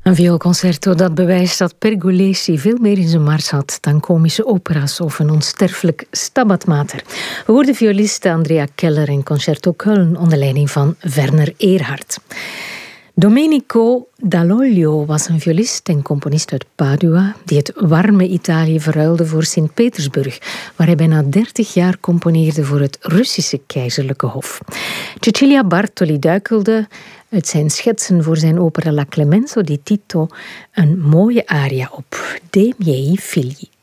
Een vioolconcerto dat bewijst dat Pergolesi veel meer in zijn mars had dan komische opera's of een onsterfelijk Stabat Mater. We hoorden violiste Andrea Keller in Concerto Köln onder leiding van Werner Erhard. Domenico Dall'Oglio was een violist en componist uit Padua die het warme Italië verruilde voor Sint-Petersburg, waar hij bijna 30 jaar componeerde voor het Russische keizerlijke hof. Cecilia Bartoli duikelde uit zijn schetsen voor zijn opera La Clemenza di Tito een mooie aria op, De miei figli.